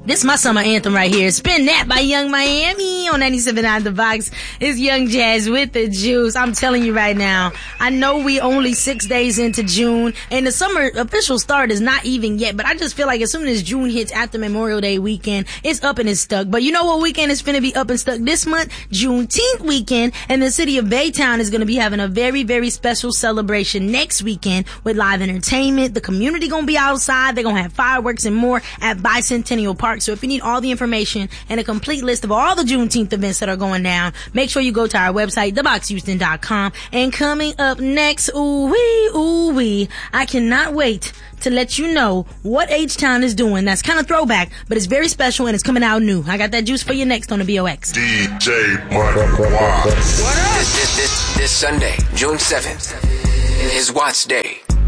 This is my summer anthem right here. Spin That by Young Miami on 97.9 The Box. It's Young Jazz with the juice. I'm telling you right now, I know we only 6 days into June, and the summer official start is not even yet, but I just feel like as soon as June hits after Memorial Day weekend, it's up and it's stuck. But you know what weekend is finna be up and stuck this month? Juneteenth weekend, and the city of Baytown is gonna be having a very, very special celebration next weekend with live entertainment. The community gonna be outside. They're gonna have fireworks and more at Bicentennial Park. So if you need all the information and a complete list of all the Juneteenth events that are going down, make sure you go to our website, theboxhouston.com. And coming up next, ooh-wee, I cannot wait to let you know what H-Town is doing. That's kind of throwback, but it's very special and it's coming out new. I got that juice for you next on the BOX. DJ Money Watts. What up? This Sunday, June 7th, is Watts Day.